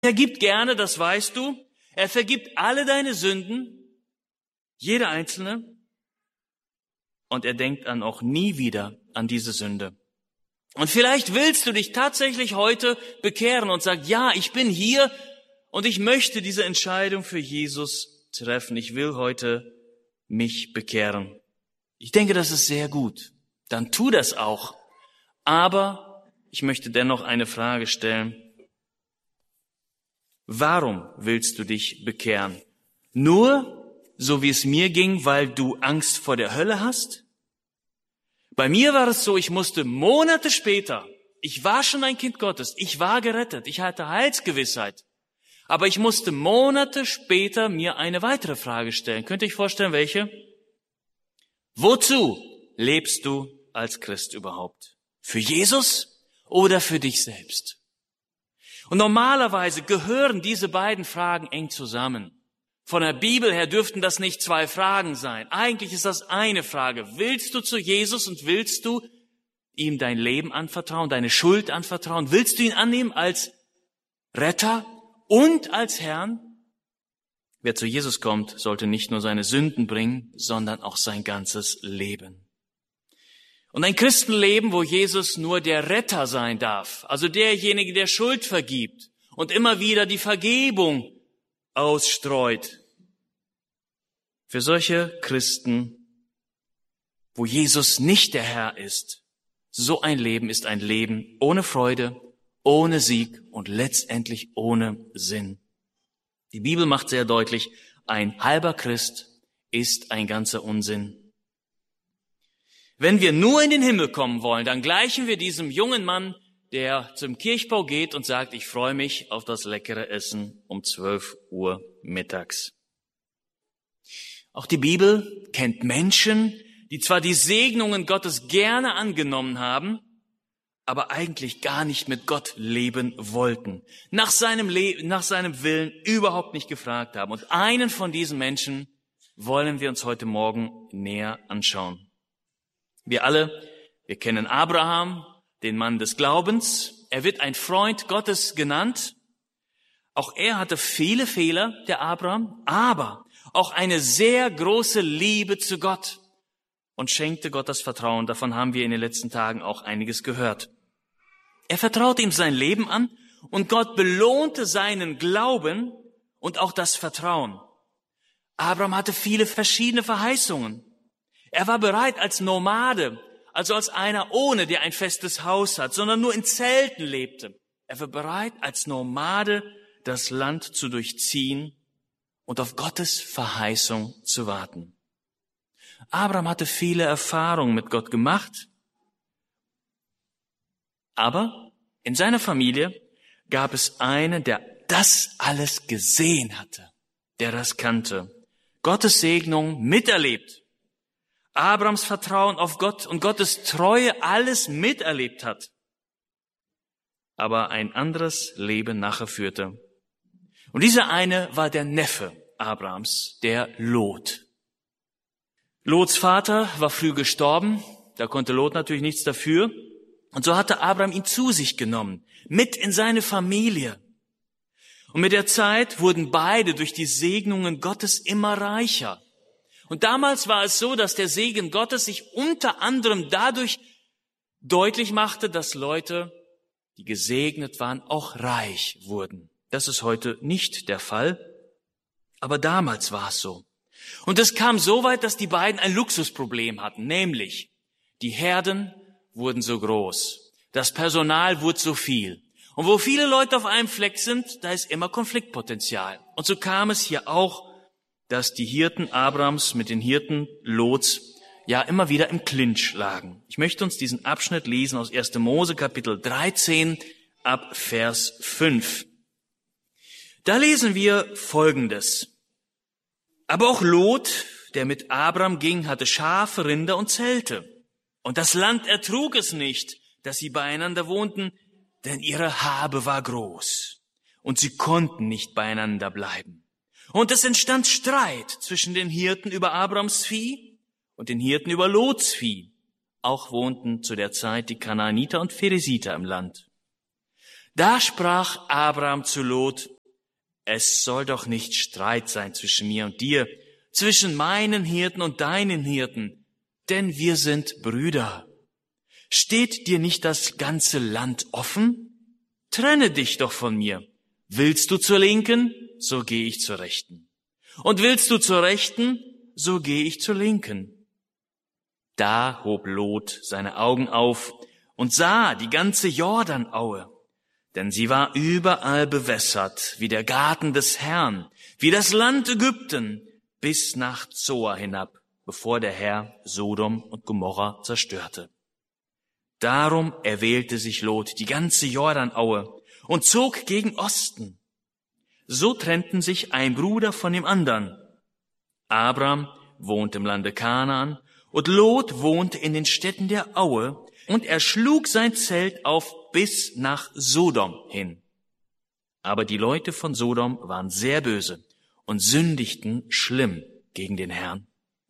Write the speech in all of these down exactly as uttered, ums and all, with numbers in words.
vergibt gerne, das weißt du. Er vergibt alle deine Sünden, jede einzelne. Und er denkt dann auch nie wieder an diese Sünde. Und vielleicht willst du dich tatsächlich heute bekehren und sagst, ja, ich bin hier und ich möchte diese Entscheidung für Jesus treffen. Ich will heute mich bekehren. Ich denke, das ist sehr gut. Dann tu das auch. Aber ich möchte dennoch eine Frage stellen. Warum willst du dich bekehren? Nur, so wie es mir ging, weil du Angst vor der Hölle hast? Bei mir war es so, ich musste Monate später, ich war schon ein Kind Gottes, ich war gerettet, ich hatte Heilsgewissheit, aber ich musste Monate später mir eine weitere Frage stellen. Könnt ihr euch vorstellen, welche? Wozu lebst du als Christ überhaupt? Für Jesus oder für dich selbst? Und normalerweise gehören diese beiden Fragen eng zusammen. Von der Bibel her dürften das nicht zwei Fragen sein. Eigentlich ist das eine Frage. Willst du zu Jesus und willst du ihm dein Leben anvertrauen, deine Schuld anvertrauen? Willst du ihn annehmen als Retter und als Herrn? Wer zu Jesus kommt, sollte nicht nur seine Sünden bringen, sondern auch sein ganzes Leben. Und ein Christenleben, wo Jesus nur der Retter sein darf, also derjenige, der Schuld vergibt und immer wieder die Vergebung ausstreut. Für solche Christen, wo Jesus nicht der Herr ist, so ein Leben ist ein Leben ohne Freude, ohne Sieg und letztendlich ohne Sinn. Die Bibel macht sehr deutlich, ein halber Christ ist ein ganzer Unsinn. Wenn wir nur in den Himmel kommen wollen, dann gleichen wir diesem jungen Mann, der zum Kirchbau geht und sagt, ich freue mich auf das leckere Essen um zwölf Uhr mittags. Auch die Bibel kennt Menschen, die zwar die Segnungen Gottes gerne angenommen haben, aber eigentlich gar nicht mit Gott leben wollten, nach seinem, Le- nach seinem Willen überhaupt nicht gefragt haben. Und einen von diesen Menschen wollen wir uns heute Morgen näher anschauen. Wir alle, wir kennen Abraham, den Mann des Glaubens. Er wird ein Freund Gottes genannt. Auch er hatte viele Fehler, der Abraham, aber auch eine sehr große Liebe zu Gott und schenkte Gott das Vertrauen. Davon haben wir in den letzten Tagen auch einiges gehört. Er vertraute ihm sein Leben an und Gott belohnte seinen Glauben und auch das Vertrauen. Abraham hatte viele verschiedene Verheißungen. Er war bereit als Nomade, also als einer ohne, der ein festes Haus hat, sondern nur in Zelten lebte. Er war bereit, als Nomade das Land zu durchziehen und auf Gottes Verheißung zu warten. Abraham hatte viele Erfahrungen mit Gott gemacht, aber in seiner Familie gab es einen, der das alles gesehen hatte, der das kannte, Gottes Segnung miterlebt, Abrahams Vertrauen auf Gott und Gottes Treue alles miterlebt hat, aber ein anderes Leben nachher führte. Und dieser eine war der Neffe Abrahams, der Lot. Lots Vater war früh gestorben, da konnte Lot natürlich nichts dafür. Und so hatte Abraham ihn zu sich genommen, mit in seine Familie. Und mit der Zeit wurden beide durch die Segnungen Gottes immer reicher. Und damals war es so, dass der Segen Gottes sich unter anderem dadurch deutlich machte, dass Leute, die gesegnet waren, auch reich wurden. Das ist heute nicht der Fall, aber damals war es so. Und es kam so weit, dass die beiden ein Luxusproblem hatten, nämlich die Herden wurden so groß, das Personal wurde so viel. Und wo viele Leute auf einem Fleck sind, da ist immer Konfliktpotenzial. Und so kam es hier auch, dass die Hirten Abrams mit den Hirten Lots ja immer wieder im Clinch lagen. Ich möchte uns diesen Abschnitt lesen aus erster Mose Kapitel dreizehn ab Vers fünf. Da lesen wir Folgendes. Aber auch Lot, der mit Abram ging, hatte Schafe, Rinder und Zelte. Und das Land ertrug es nicht, dass sie beieinander wohnten, denn ihre Habe war groß. Und sie konnten nicht beieinander bleiben. Und es entstand Streit zwischen den Hirten über Abrams Vieh und den Hirten über Lots Vieh. Auch wohnten zu der Zeit die Kanaaniter und Pheresiter im Land. Da sprach Abraham zu Lot: Es soll doch nicht Streit sein zwischen mir und dir, zwischen meinen Hirten und deinen Hirten, denn wir sind Brüder. Steht dir nicht das ganze Land offen? Trenne dich doch von mir. Willst du zur Linken, so gehe ich zur Rechten. Und willst du zur Rechten, so gehe ich zur Linken. Da hob Lot seine Augen auf und sah die ganze Jordanaue, denn sie war überall bewässert, wie der Garten des Herrn, wie das Land Ägypten, bis nach Zoar hinab, bevor der Herr Sodom und Gomorra zerstörte. Darum erwählte sich Lot die ganze Jordanaue und zog gegen Osten. So trennten sich ein Bruder von dem anderen. Abram wohnte im Lande Kanaan und Lot wohnte in den Städten der Aue, und er schlug sein Zelt auf bis nach Sodom hin. Aber die Leute von Sodom waren sehr böse und sündigten schlimm gegen den Herrn.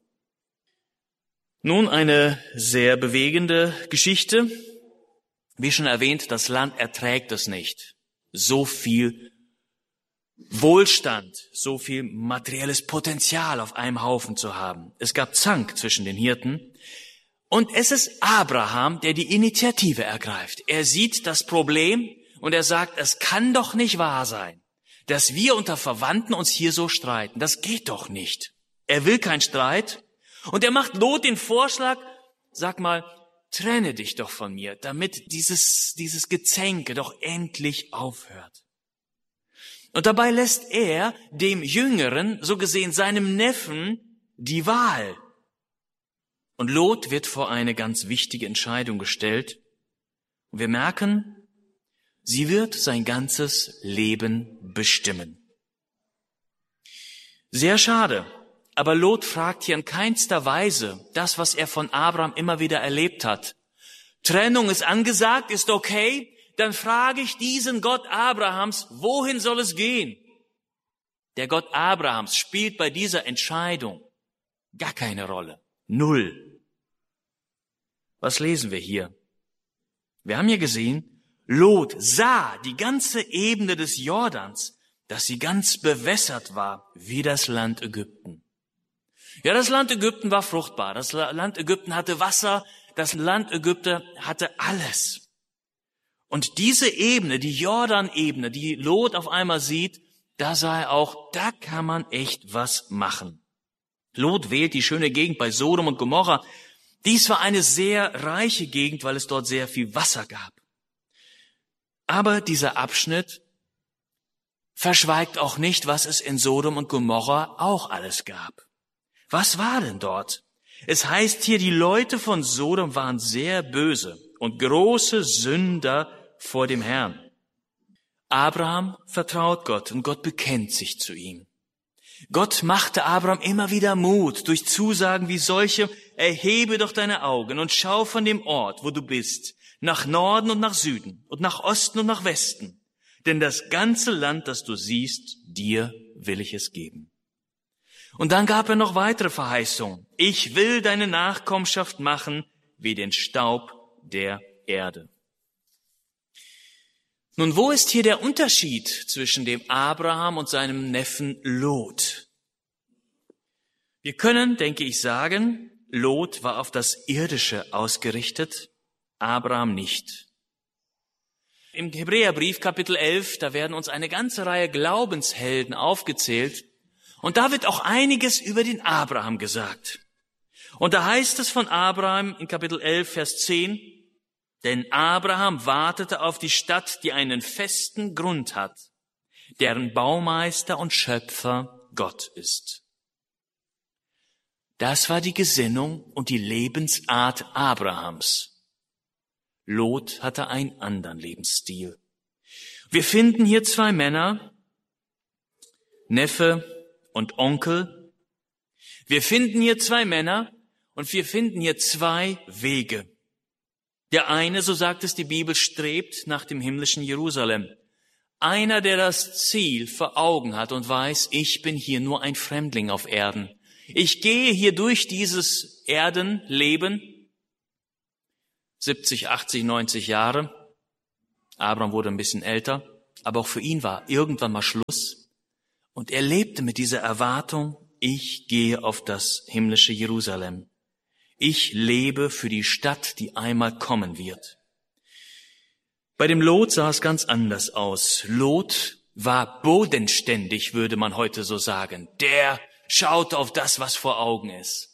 Nun eine sehr bewegende Geschichte. Wie schon erwähnt, das Land erträgt es nicht. So viel Wohlstand, so viel materielles Potenzial auf einem Haufen zu haben. Es gab Zank zwischen den Hirten. Und es ist Abraham, der die Initiative ergreift. Er sieht das Problem und er sagt, es kann doch nicht wahr sein, dass wir unter Verwandten uns hier so streiten. Das geht doch nicht. Er will keinen Streit und er macht Lot den Vorschlag, sag mal, trenne dich doch von mir, damit dieses, dieses Gezänke doch endlich aufhört. Und dabei lässt er dem Jüngeren, so gesehen seinem Neffen, die Wahl. Und Lot wird vor eine ganz wichtige Entscheidung gestellt. Und wir merken, sie wird sein ganzes Leben bestimmen. Sehr schade, aber Lot fragt hier in keinster Weise das, was er von Abraham immer wieder erlebt hat. Trennung ist angesagt, ist okay, dann frage ich diesen Gott Abrahams, wohin soll es gehen? Der Gott Abrahams spielt bei dieser Entscheidung gar keine Rolle. Null. Was lesen wir hier? Wir haben hier gesehen, Lot sah die ganze Ebene des Jordans, dass sie ganz bewässert war, wie das Land Ägypten. Ja, das Land Ägypten war fruchtbar. Das Land Ägypten hatte Wasser. Das Land Ägypten hatte alles. Und diese Ebene, die Jordan-Ebene, die Lot auf einmal sieht, da sah er auch, da kann man echt was machen. Lot wählt die schöne Gegend bei Sodom und Gomorra. Dies war eine sehr reiche Gegend, weil es dort sehr viel Wasser gab. Aber dieser Abschnitt verschweigt auch nicht, was es in Sodom und Gomorra auch alles gab. Was war denn dort? Es heißt hier, die Leute von Sodom waren sehr böse und große Sünder vor dem Herrn. Abraham vertraut Gott und Gott bekennt sich zu ihm. Gott machte Abraham immer wieder Mut durch Zusagen wie solche: Erhebe doch deine Augen und schau von dem Ort, wo du bist, nach Norden und nach Süden und nach Osten und nach Westen. Denn das ganze Land, das du siehst, dir will ich es geben. Und dann gab er noch weitere Verheißungen. Ich will deine Nachkommenschaft machen wie den Staub der Erde. Nun, wo ist hier der Unterschied zwischen dem Abraham und seinem Neffen Lot? Wir können, denke ich, sagen, Lot war auf das Irdische ausgerichtet, Abraham nicht. Im Hebräerbrief Kapitel elf, da werden uns eine ganze Reihe Glaubenshelden aufgezählt und da wird auch einiges über den Abraham gesagt. Und da heißt es von Abraham in Kapitel elf, Vers zehn, denn Abraham wartete auf die Stadt, die einen festen Grund hat, deren Baumeister und Schöpfer Gott ist. Das war die Gesinnung und die Lebensart Abrahams. Lot hatte einen anderen Lebensstil. Wir finden hier zwei Männer, Neffe und Onkel. Wir finden hier zwei Männer und wir finden hier zwei Wege. Der eine, so sagt es die Bibel, strebt nach dem himmlischen Jerusalem. Einer, der das Ziel vor Augen hat und weiß, ich bin hier nur ein Fremdling auf Erden. Ich gehe hier durch dieses Erdenleben, siebzig, achtzig, neunzig Jahre, Abraham wurde ein bisschen älter, aber auch für ihn war irgendwann mal Schluss. Und er lebte mit dieser Erwartung, ich gehe auf das himmlische Jerusalem. Ich lebe für die Stadt, die einmal kommen wird. Bei dem Lot sah es ganz anders aus. Lot war bodenständig, würde man heute so sagen. Der schaute auf das, was vor Augen ist.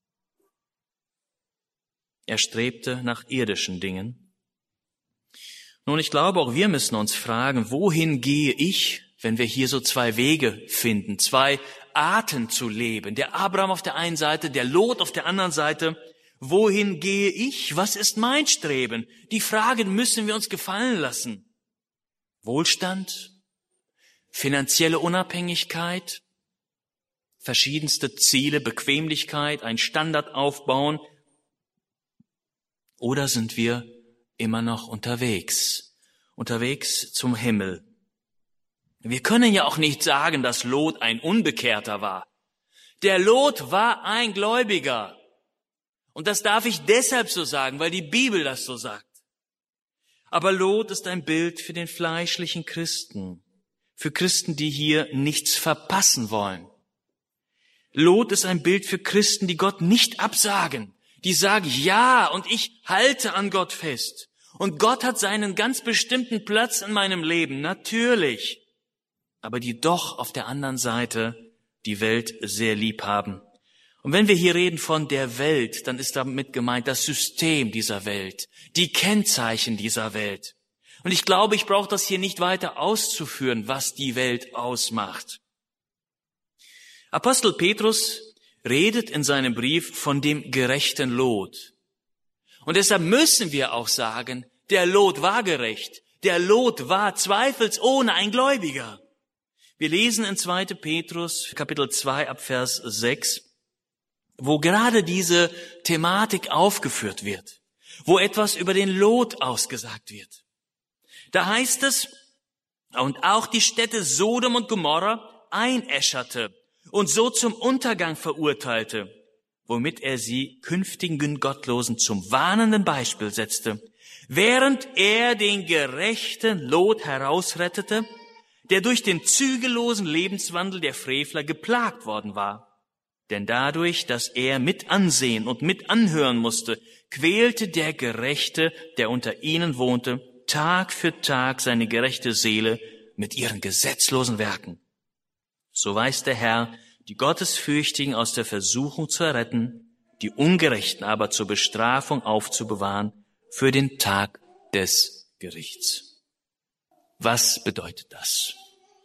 Er strebte nach irdischen Dingen. Nun, ich glaube, auch wir müssen uns fragen, wohin gehe ich, wenn wir hier so zwei Wege finden, zwei Arten zu leben. Der Abraham auf der einen Seite, der Lot auf der anderen Seite. Wohin gehe ich? Was ist mein Streben? Die Fragen müssen wir uns gefallen lassen. Wohlstand, finanzielle Unabhängigkeit, verschiedenste Ziele, Bequemlichkeit, ein Standard aufbauen. Oder sind wir immer noch unterwegs, unterwegs zum Himmel? Wir können ja auch nicht sagen, dass Lot ein Unbekehrter war. Der Lot war ein Gläubiger. Und das darf ich deshalb so sagen, weil die Bibel das so sagt. Aber Lot ist ein Bild für den fleischlichen Christen, für Christen, die hier nichts verpassen wollen. Lot ist ein Bild für Christen, die Gott nicht absagen, die sagen, ja, und ich halte an Gott fest. Und Gott hat seinen ganz bestimmten Platz in meinem Leben, natürlich. Aber die doch auf der anderen Seite die Welt sehr lieb haben. Und wenn wir hier reden von der Welt, dann ist damit gemeint das System dieser Welt, die Kennzeichen dieser Welt. Und ich glaube, ich brauche das hier nicht weiter auszuführen, was die Welt ausmacht. Apostel Petrus redet in seinem Brief von dem gerechten Lot. Und deshalb müssen wir auch sagen, der Lot war gerecht. Der Lot war zweifelsohne ein Gläubiger. Wir lesen in zweiter Petrus, Kapitel zwei, ab Vers sechs, wo gerade diese Thematik aufgeführt wird, wo etwas über den Lot ausgesagt wird. Da heißt es, und auch die Städte Sodom und Gomorra einäscherte und so zum Untergang verurteilte, womit er sie künftigen Gottlosen zum warnenden Beispiel setzte, während er den gerechten Lot herausrettete, der durch den zügellosen Lebenswandel der Frevler geplagt worden war. Denn dadurch, dass er mit ansehen und mit anhören musste, quälte der Gerechte, der unter ihnen wohnte, Tag für Tag seine gerechte Seele mit ihren gesetzlosen Werken. So weiß der Herr, die Gottesfürchtigen aus der Versuchung zu erretten, die Ungerechten aber zur Bestrafung aufzubewahren für den Tag des Gerichts. Was bedeutet das?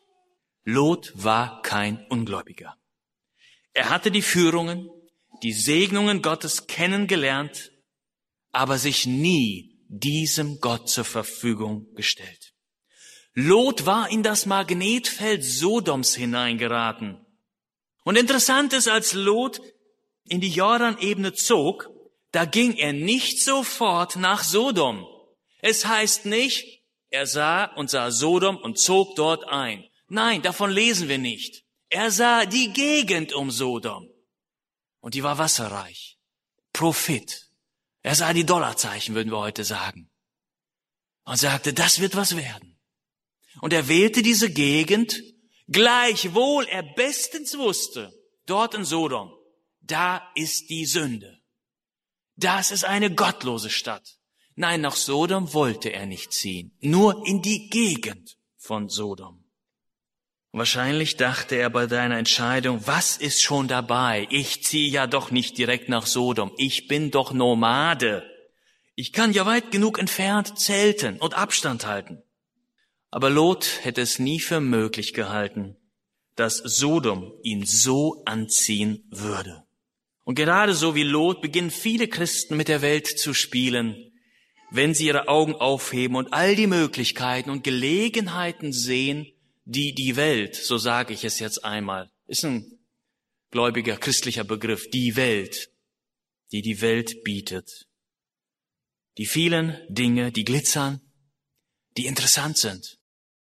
Lot war kein Ungläubiger. Er hatte die Führungen, die Segnungen Gottes kennengelernt, aber sich nie diesem Gott zur Verfügung gestellt. Lot war in das Magnetfeld Sodoms hineingeraten. Und interessant ist, als Lot in die Jordanebene zog, da ging er nicht sofort nach Sodom. Es heißt nicht, er sah und sah Sodom und zog dort ein. Nein, davon lesen wir nicht. Er sah die Gegend um Sodom. Und die war wasserreich. Profit. Er sah die Dollarzeichen, würden wir heute sagen. Und sagte, das wird was werden. Und er wählte diese Gegend, gleichwohl er bestens wusste, dort in Sodom, da ist die Sünde. Das ist eine gottlose Stadt. Nein, nach Sodom wollte er nicht ziehen, nur in die Gegend von Sodom. Wahrscheinlich dachte er bei seiner Entscheidung, was ist schon dabei? Ich ziehe ja doch nicht direkt nach Sodom. Ich bin doch Nomade. Ich kann ja weit genug entfernt zelten und Abstand halten. Aber Lot hätte es nie für möglich gehalten, dass Sodom ihn so anziehen würde. Und gerade so wie Lot beginnen viele Christen mit der Welt zu spielen, wenn sie ihre Augen aufheben und all die Möglichkeiten und Gelegenheiten sehen, die die Welt, so sage ich es jetzt einmal, ist ein gläubiger christlicher Begriff, die Welt, die die Welt bietet. Die vielen Dinge, die glitzern, die interessant sind.